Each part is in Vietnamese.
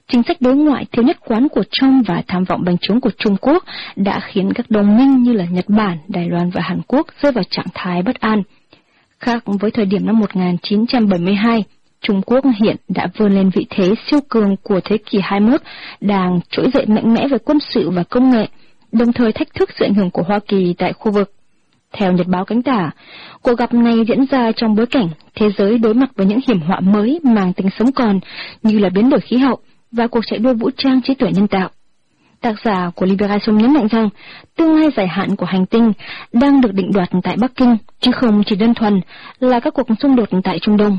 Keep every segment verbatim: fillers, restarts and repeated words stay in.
Chính sách đối ngoại thiếu nhất quán của Trump và tham vọng bành trướng của Trung Quốc đã khiến các đồng minh như là Nhật Bản, Đài Loan và Hàn Quốc rơi vào trạng thái bất an. Khác với thời điểm năm một nghìn chín trăm bảy mươi hai, Trung Quốc hiện đã vươn lên vị thế siêu cường của thế kỷ hai mươi mốt, đang trỗi dậy mạnh mẽ về quân sự và công nghệ, đồng thời thách thức sự ảnh hưởng của Hoa Kỳ tại khu vực. Theo Nhật báo Cánh Tả, cuộc gặp này diễn ra trong bối cảnh thế giới đối mặt với những hiểm họa mới mang tính sống còn như là biến đổi khí hậu và cuộc chạy đua vũ trang trí tuệ nhân tạo. Tác giả của Libération nhấn mạnh rằng tương lai dài hạn của hành tinh đang được định đoạt tại Bắc Kinh, chứ không chỉ đơn thuần là các cuộc xung đột tại Trung Đông.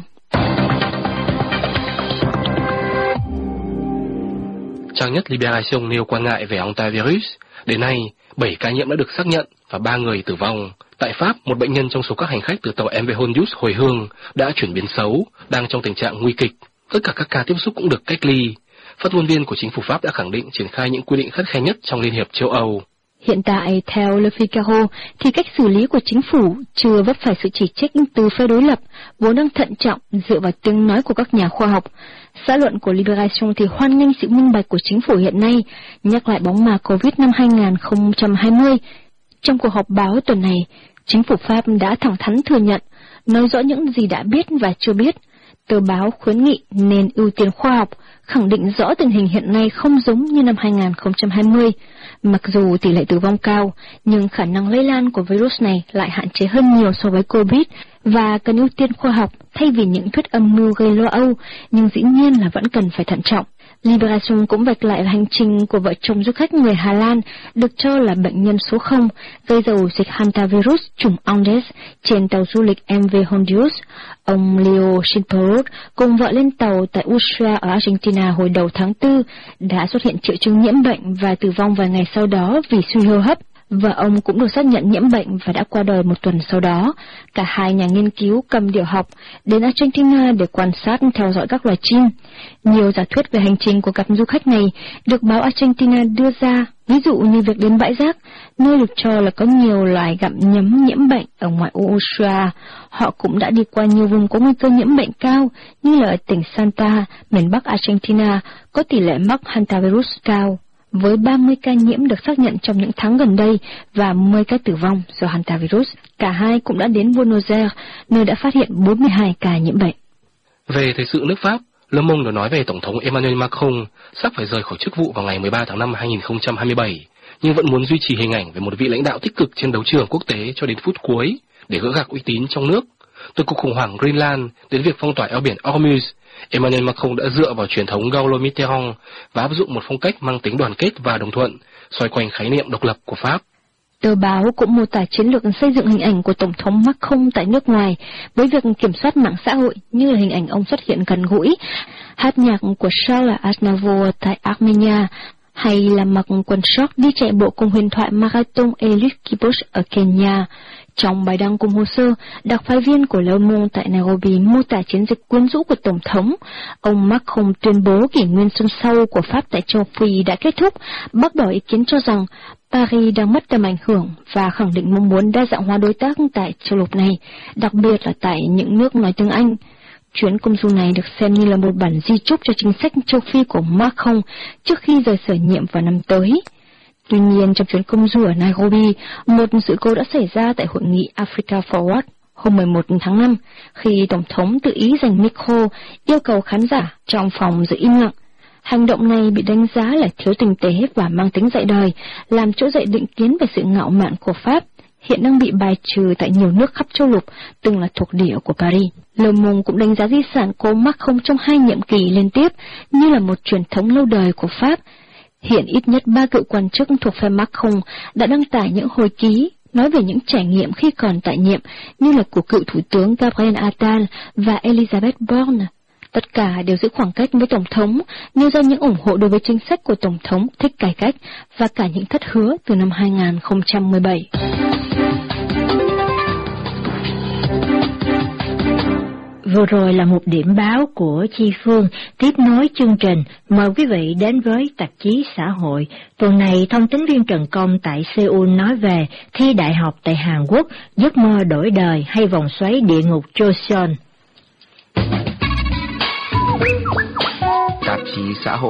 Trang nhất Libération nêu quan ngại về hantavirus. Đến nay, bảy ca nhiễm đã được xác nhận và ba người tử vong. Tại Pháp, một bệnh nhân trong số các hành khách từ tàu em vê Hondius hồi hương đã chuyển biến xấu, đang trong tình trạng nguy kịch. Tất cả các ca tiếp xúc cũng được cách ly. Phát ngôn viên của chính phủ Pháp đã khẳng định triển khai những quy định khắt khe nhất trong Liên hiệp châu Âu. Hiện tại, theo Le Figaro, thì cách xử lý của chính phủ chưa vấp phải sự chỉ trích từ phe đối lập, vốn đang thận trọng dựa vào tiếng nói của các nhà khoa học. Xã luận của Libération thì hoan nghênh sự minh bạch của chính phủ hiện nay, nhắc lại bóng ma Covid năm hai nghìn không trăm hai mươi. Trong cuộc họp báo tuần này, chính phủ Pháp đã thẳng thắn thừa nhận, nói rõ những gì đã biết và chưa biết. Tờ báo khuyến nghị nên ưu tiên khoa học, khẳng định rõ tình hình hiện nay không giống như năm hai nghìn không trăm hai mươi. Mặc dù tỷ lệ tử vong cao, nhưng khả năng lây lan của virus này lại hạn chế hơn nhiều so với Covid và cần ưu tiên khoa học thay vì những thuyết âm mưu gây lo âu, nhưng dĩ nhiên là vẫn cần phải thận trọng. Libération cũng vạch lại hành trình của vợ chồng du khách người Hà Lan được cho là bệnh nhân số không gây ra ổ dịch hantavirus chủng Andes trên tàu du lịch em vê Hondius. Ông Leo Schimperot cùng vợ lên tàu tại Ushuaia ở Argentina hồi đầu tháng tư đã xuất hiện triệu chứng nhiễm bệnh và tử vong vài ngày sau đó vì suy hô hấp. Vợ ông cũng được xác nhận nhiễm bệnh và đã qua đời một tuần sau đó. Cả hai nhà nghiên cứu cầm điểu học đến Argentina để quan sát theo dõi các loài chim. Nhiều giả thuyết về hành trình của cặp du khách này được báo Argentina đưa ra, ví dụ như việc đến bãi rác, nơi được cho là có nhiều loài gặm nhấm nhiễm bệnh ở ngoại ô Ushuaia. Họ cũng đã đi qua nhiều vùng có nguy cơ nhiễm bệnh cao, như là ở tỉnh Salta, miền Bắc Argentina, có tỷ lệ mắc hantavirus cao, với ba mươi ca nhiễm được xác nhận trong những tháng gần đây và mười ca tử vong do hantavirus. Cả hai cũng đã đến Buenos Aires, nơi đã phát hiện bốn mươi hai ca nhiễm bệnh. Về thời sự nước Pháp, Le Monde đã nói về Tổng thống Emmanuel Macron sắp phải rời khỏi chức vụ vào ngày mười ba tháng năm hai nghìn không trăm hai mươi bảy, nhưng vẫn muốn duy trì hình ảnh về một vị lãnh đạo tích cực trên đấu trường quốc tế cho đến phút cuối để gỡ gạc uy tín trong nước. Từ cuộc khủng hoảng Greenland đến việc phong tỏa eo biển Hormuz, Emmanuel Macron đã dựa vào truyền thống Gaulle Mitterrand và áp dụng một phong cách mang tính đoàn kết và đồng thuận, xoay quanh khái niệm độc lập của Pháp. Tờ báo cũng mô tả chiến lược xây dựng hình ảnh của Tổng thống Macron tại nước ngoài với việc kiểm soát mạng xã hội, như là hình ảnh ông xuất hiện gần gũi, hát nhạc của Charles Aznavour tại Armenia, hay là mặc quần short đi chạy bộ cùng huyền thoại Marathon Eliud Kipchoge ở Kenya. Trong bài đăng cùng hồ sơ, đặc phái viên của Le Monde tại Nairobi mô tả chiến dịch quyến rũ của Tổng thống. Ông Macron tuyên bố kỷ nguyên xuân sau của Pháp tại châu Phi đã kết thúc, bác bỏ ý kiến cho rằng Paris đang mất tầm ảnh hưởng và khẳng định mong muốn đa dạng hóa đối tác tại châu lục này, đặc biệt là tại những nước nói tiếng Anh. Chuyến công du này được xem như là một bản di chúc cho chính sách châu Phi của Macron trước khi rời sở nhiệm vào năm tới. Tuy nhiên, trong chuyến công du ở Nairobi, một sự cố đã xảy ra tại hội nghị Africa Forward hôm mười một tháng năm, khi Tổng thống tự ý giành micro yêu cầu khán giả trong phòng giữ im lặng. Hành động này bị đánh giá là thiếu tinh tế và mang tính dạy đời, làm trỗi dậy định kiến về sự ngạo mạn của Pháp, hiện đang bị bài trừ tại nhiều nước khắp châu lục, từng là thuộc địa của Paris. Le Monde cũng đánh giá di sản của Macron trong hai nhiệm kỳ liên tiếp như là một truyền thống lâu đời của Pháp. Hiện ít nhất ba cựu quan chức thuộc phe Macron đã đăng tải những hồi ký nói về những trải nghiệm khi còn tại nhiệm, như là của cựu thủ tướng Gabriel Attal và Elisabeth Borne. Tất cả đều giữ khoảng cách với Tổng thống, nêu ra những ủng hộ đối với chính sách của Tổng thống thích cải cách và cả những thất hứa từ năm hai nghìn không trăm mười bảy. Vừa rồi là một điểm báo của Chi Phương. Tiếp nối chương trình, mời quý vị đến với tạp chí xã hội. Tuần này, thông tín viên Trần Công tại Seoul nói về thi đại học tại Hàn Quốc, giấc mơ đổi đời hay vòng xoáy địa ngục Joseon. Tạp chí xã hội.